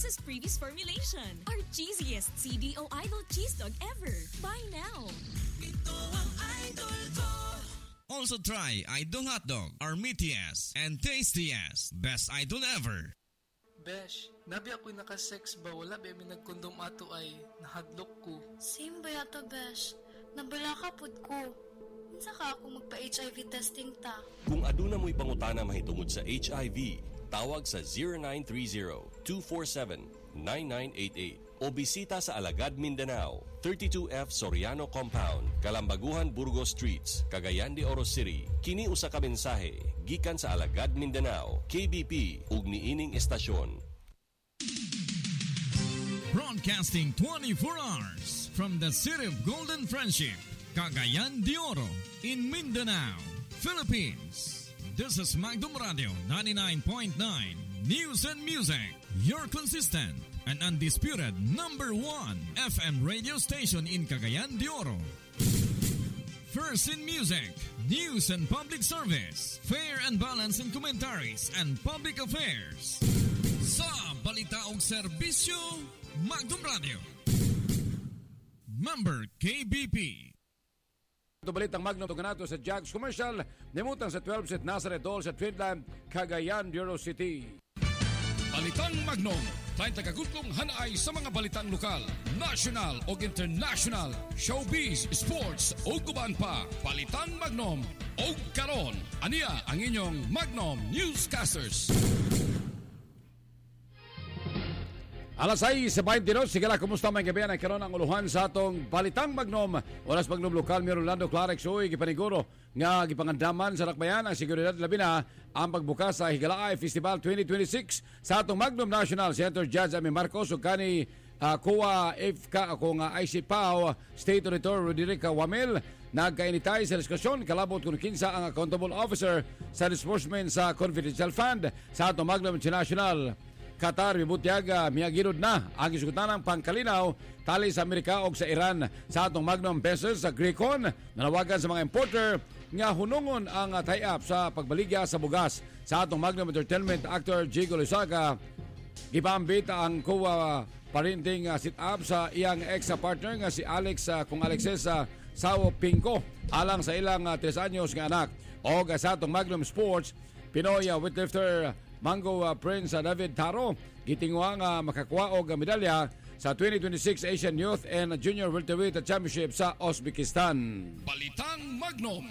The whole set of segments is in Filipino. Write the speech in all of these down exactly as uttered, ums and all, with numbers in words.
versus previous formulation. Our cheesiest C D O Idol cheese dog ever. Buy now. Ito ang idol ko. Also try Idol Hotdog, our meatiest and tastiest. Best Idol ever. Besh, nabi ako'y nakasex ba? Wala ba may nagkondom ato ay nahadlok ko. Same ba yata, Besh? Nabala ka pod ko. Unsa ka ako magpa-H I V testing ta? Kung aduna mo'y pangutana mahitungod sa H I V, tawag sa zero nine three zero, two four seven, nine nine eight eight o bisita sa Alagad, Mindanao, thirty-two F Soriano Compound, Kalambaguhan, Burgos Streets, Cagayan de Oro City. Kini usa ka mensahe gikan sa Alagad, Mindanao, K B P ug niining estasyon. Broadcasting twenty-four hours from the city of Golden Friendship, Cagayan de Oro, in Mindanao, Philippines. This is Magdum Radio ninety-nine point nine News and Music, your consistent and undisputed number one F M radio station in Cagayan de Oro. First in music, news and public service, fair and balance in commentaries and public affairs. Sa balita og serbisyo, Magdum Radio. Member K B P. Ito balitang Magnum Tuganato sa Jags Commercial, nimutang sa twelve set Nazareth Hall sa Twinland, Cagayan de Oro City. Balitang Magnum, tayo tagagutlong hanay sa mga balitang lokal, national o international, showbiz, sports o guban pa. Balitang Magnum o karon. Aniya ang inyong Magnum Newscasters. Alas sais sa twenty-two, sige lang, kumusta may gabi na karon ang uluhan sa atong Balitang Magnum. Oras Magnum Lokal, Mayor Orlando Clarex, uy, gipaniguro nga gipangandaman sa Lakbayan ang seguridad labi na ang pagbukas sa Higalaay Festival twenty twenty-six sa atong Magnum National Center Judge Ami Marcos ug kani uh, Kuwa F K ako nga I C P A O State Auditor Roderica Wamel nagkainitay sa diskusyon kalabot kung kinsa ang accountable officer sa disbursement sa confidential fund sa atong Magnum International. Qatar mibutyaga miyagirod na ang isugutanang pangkalinaw tali sa Amerika o sa Iran sa atong Magnum Pesos sa Grecon. Nanawagan sa mga importer nga hunungon ang tie-up sa pagbaligya sa bugas sa atong Magnum Entertainment actor Jigo Lusaga. Gipambita ang kuwa parinting uh, sit-up sa iyang ex-partner nga si Alex uh, kung Alexis uh, Sao Pinco alang sa ilang uh, tres anyos nga anak. O uh, sa atong Magnum Sports, Pinoy uh, weightlifter Mango uh, Prince uh, David Taro gitingwa nga makakuha og medalya sa twenty twenty-six Asian Youth and Junior Welterweight Championship sa Uzbekistan. Balitang Magnum.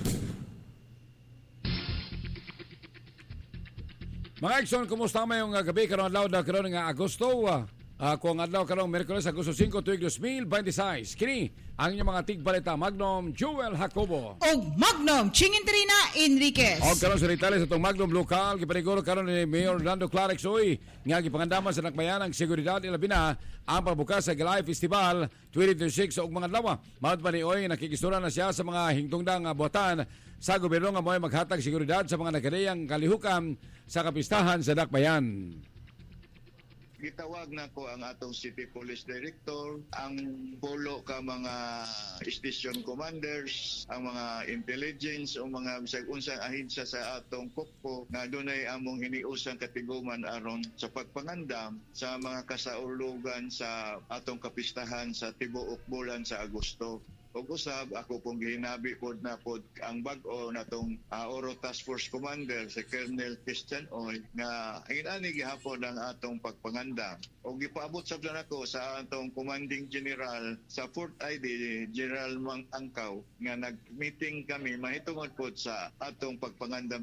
Mga Exxon, kumusta may yung uh, gabi karon adlaw na karon nga Agosto? Uh, uh, kung adlaw karong Miyerkules Agosto five tuig twenty twenty-six. Kini ang inyong mga tigbalita Magnum Joel Jacobo. O Magnum Chinginterina Enriquez. O karon sa Ritales itong Magnum Lokal gipaniguro karon ni Mayor Orlando Clarex uy nga gipangandaman sa Nakbayan ang seguridad ilabi na ang pagbukas sa Higalaay Festival twenty twenty-six og mga adlaw. Mao pa ni oy nakikistura na siya sa mga hingtungdang uh, buhatan sa gobyerno nga mo'y maghatag seguridad sa mga nagadayang kalihukan sa kapistahan sa Dakbayan. Gitawag na ko ang atong City Police Director, ang polo ka mga station commanders, ang mga intelligence o mga bisag unsang ahensya sa atong Kokko na dunay among hiniusang katiguman aron sa pagpangandam sa mga kasaulugan sa atong kapistahan sa tibuok bulan sa Agosto. Og usab ako pong gihinabi pod na pod ang bag-o natong uh, Oro Task Force Commander si Colonel Christian Oy nga ingani gihapon ang atong pagpangandam. Og gipaabot sab na nako sa atong Commanding General sa fourth I D General Mang Angkaw nga nag-meeting kami mahitungod pod sa atong pagpangandam